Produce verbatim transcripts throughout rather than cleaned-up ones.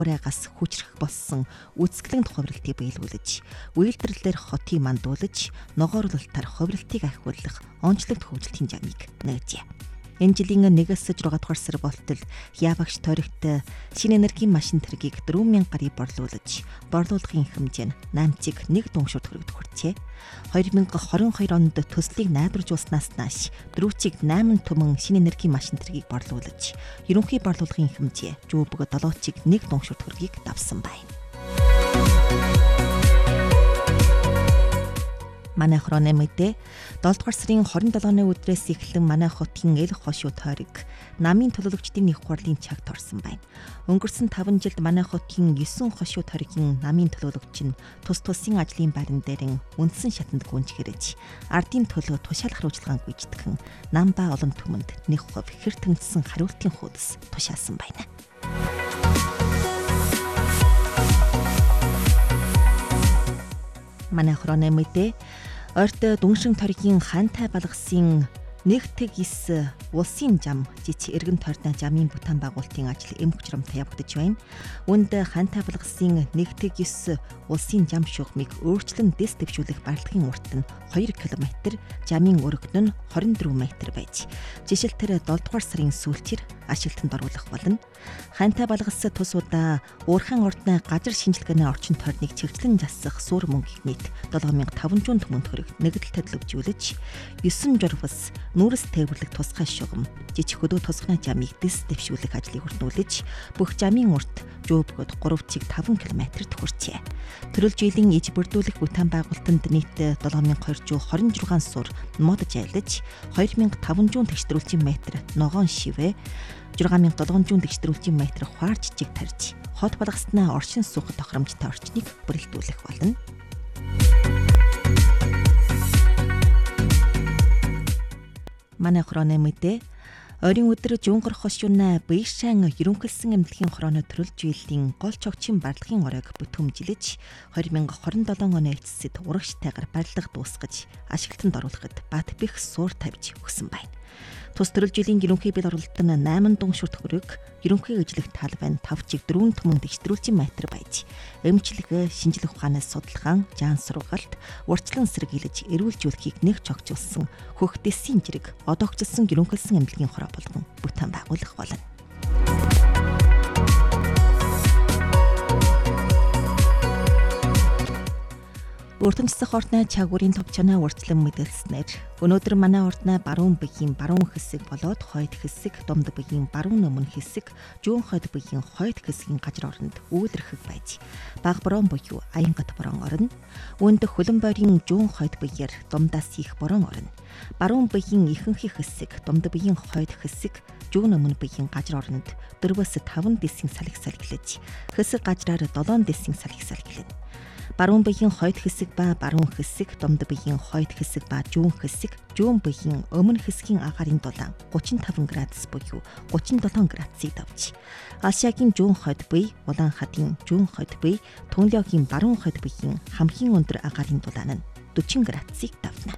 ураагаас хүчрэх болсон үзэсгэлэн хувиралтыг биелүүлж, үйлдвэрлэлээр хотыг мандуулж, ногоорлолтоор хувиралтыг ахиулах онцлогт хөгжилтийн замыг нээжээ. Энэ жилийн нэгээс жургаадугаар сар болтол Яабагш тойрогт шинэ энергийн машин тэргийг дөрвөн мянга гарыг борлуулж, борлуулгын хэмжээ нь наймцыг нэг дунгшуур төгрөгт хүрчээ. хоёр мянга хорин хоёр онд төслийг найдваржуулснаас нааш дөрвчиг восемь түмэн шинэ энергийн машин тэргийг борлуулж, ерөнхий борлуулгын хэмжээ жүүбг долоочиг нэг дунгшуур төгрөгийг давсан байна. Манай хороны мэдээ долдугаар сарын хорин долооны өдрөөс эхлэн манай хотын эл хошуу тойрог намын төлөөлөгчдийн нэг хурлын чагт орсон байна. Өнгөрсөн таван жилд манай хотын девять хошуу тойргийн намын төлөөлөгч нь тус тусын ажлын байран дээр үндсэн шатанд гүнж хэрэж, ардын төлөө тушаалах руучлалгаан гүйцэтгэн нам ба олон түмэнд нэг хувь хэр тэмцсэн хариултын хуудас тушаасан байна. Манай хороны мэдээ ойрт дүншин тойргийн хантай балгасын нэгтгэг ис улсын зам жич эргэн тойрны замын бүтээн байгуулалтын ажил эм хүчрэмтэй явагдаж байна. Үүнд хантай балгасын нэгтгэг ис улсын зам шугамыг өөрчлөн дэс дэвшүүлэх барилгын урт нь хоёр километр, замын өргөн нь хорин дөрвөн метр байж, жишээлбэл долдугаар сарын сүүлчээр ашиглалтанд оруулах болно. Хантай балгас тус удаа уурхайн ордны газар шинжилгээний орчин тойрныг чигтлэн засах суур мөнгөний нийт долоо мянга таванчуун түмэнд хүрэх нэгдэл төлөвлөжүүлж, девять журвас нүүрс тээвэрлэх тусгай шугам, жижиг хөдөө тусгай замыг дэс дэвшүүлэх ажлыг хүртүүлж, бүх замын урт жүүбгөд гуравчиг таван километрт хүрчээ. Төрөл жилийн иж бүрдүүлэх бүтээн байгуулалтанд нийт долоо мянга хоёрчуу хорин жургаан сур мод жайлж, хоёр мянга таванчуун тэгштрүүлжин метр ногоон шивэ, шесть мянга долоончуун тэгштрүүлжин метр хуар жижиг тарьж, хот балгаснаа оршин суух тохиромжтой орчныг бүрэлдүүлэх болно. Манай хороны мэдээ ойрын өдөр Жунгар хошууна Бэйшан ерөнхийлсөн эмнэлгийн хорооны төрөл жилийн гол чогчийн барилгын оройг бүтэмжилж, хоёр мянга хорин долоон оны эцэст урагштайгаар барилга дуусгаж, ашиглалтанд оруулахад бат бэх суур тавьж өгсөн байна. Тус төрөл жилийн ерөнхий бэл оролт нь восемь дунгшуур төгрөг, ерөнхий ижлэх талбай таван чиг дөрвөн түмэн тэгштрүүлжин метр байж, эмчилгээ, шинжилгээ ухаанаас судалгаан, жаан сургалт, урьдчилан сэргийлж, эрүүлжүүлэхийг нэг чогчулсан хөх дэсийн жирэг одоогчлсон ерөнхийлсөн эмнэлгийн хороо болгон бүтээн байгуулах болно. Өртөмцөх ордны чагуурын товчоноо урьдчилан мэдээлснээр өнөөдөр манай ордны баруун бүгийн баруун хэсэг болоод хойд хэсэг, дунд бүгийн баруун өмнө хэсэг, зүүн хойд бүгийн хойд хэсгийн газар оронд үүлэрхэг байж, баг борон буюу аянгат борон орно. Үүнд хөлөн бойрын зүүн хойд бүгээр дундаас их борон орно. Баруун бүгийн ихэнхий хэсэг, дунд бүгийн хойд хэсэг, зүүн өмнө бүгийн газар оронд дөрвөөс таван дэсийн салхи салхилж, хэсэг газраар долоон дэсийн салхи салхилна. Баруун бүгийн хойд хэсэг ба баруун хэсэг, дунд бүгийн хойд хэсэг ба зүүн хэсэг, зүүн бүгийн өмнө хэсгийн агарын дулаан гучин таван градус буюу гучин долоон градусыг давж, Азиагийн зүүн хойд буй, Улаан хадын зүүн хойд буй, Төнлөөгийн баруун хойд буйгийн хамгийн өндөр агарын дулаан нь дөрвөн градусыг давна.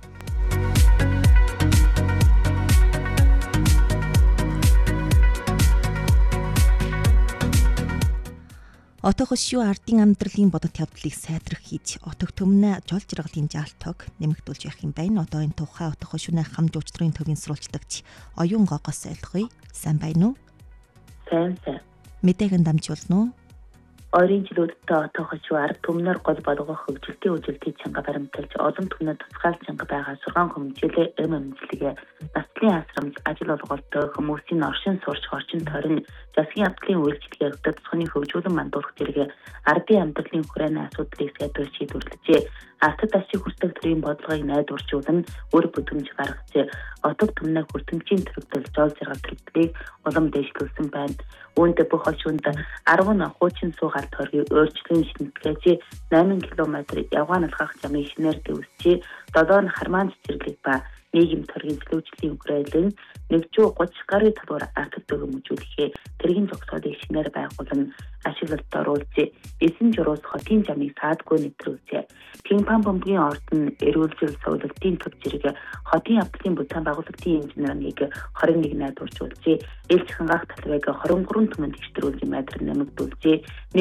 Отог хошуу ардын амьдралын бодит явдлыг сайдрах хийж, отог төмнө жол жаргалын жаалтог нэмэгдүүлж явах юм байна. Одоо энэ тухай отог хошууны хамж уучтрын төвийн сурвалжлагч Оюун Гогоос ойлгоё. Сайн байна уу? Сайн сайн. Мэдээгэн дамжуулна уу? Ойрын жилүүдтэй отог хошуу ард төмнөр гол болгох хөгжилтийн үжилтийн чанга баримталж, олон түмнэд тусгаал чанга байгаа сургаан хэмжээлээ эм эмчилгээ, наслын асрамж, ажил олголттой хүмүүсийн оршин сурч орчин тойрон засгийн явдлын үйлчлэгээр тусганы хөгжүүлэн мандуулах зэрэг ардын амьдралын хүрээний асуудлыг сайдруулж шийдвэрлэжээ. Ардад ашиг хүртэх төрлийн бодлогыг найдваржуулан үр бүдэмж гаргажээ. Отог түмнээ хүртэмжийн төрөлтөл жол жаргал төрөлтийг улам дэвшлүүлсэн байна. Үүнд бүх хошуунд арван хуучин суугаар тойргийг өөрчлөн шинтгэж, восемь километр явган алхах замыг шинээр дэвсжээ. долоо хармаан цэцэрлэг ба нийгэм төргийн төлөвчлөлийн хүрээлэн нэг жүз гуравч гаруй талбар ардад төгөмжүүлэхээ тэргийн зогсоолыг шинээр байгуулан ашиглалтад оруулжээ. Эсэн журуус хотын замыг саадгүй нэвтрүүлжээ. Тимпан бомбгийн ордон эрүүлжил сувлалтын төв зэрэг хотын явдлын бүтээн байгуулалтын инженерийг двадцать one найдваржуулжээ. Ээлж хангах талбайг двадцать три түмэнд хэвтрүүлж метр нэмэгдүүлжээ.